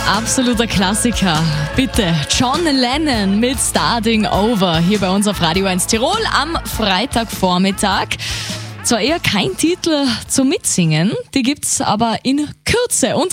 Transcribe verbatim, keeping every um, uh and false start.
Absoluter Klassiker. Bitte, John Lennon mit Starting Over hier bei uns auf Radio eins Tirol am Freitagvormittag. Zwar eher kein Titel zum Mitsingen, die gibt's aber in Kürze. Und